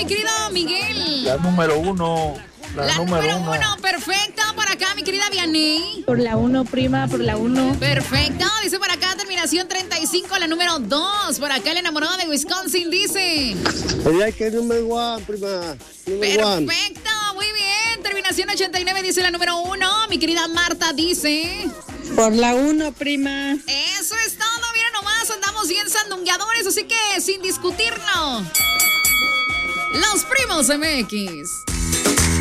mi querido Miguel? La número uno. La número uno, perfecto. Por acá, mi querida Vianney. Por la 1, prima, por la 1. Perfecto. Dice por acá, terminación 35, la número 2. Por acá, el enamorado de Wisconsin dice. Ella que es número 1, prima. Perfecto, muy bien. Terminación 89, dice la número 1. Mi querida Marta dice. Por la 1, prima. Eso es todo. Mira nomás, andamos bien sandungueadores, así que sin discutirlo. Los Primos MX.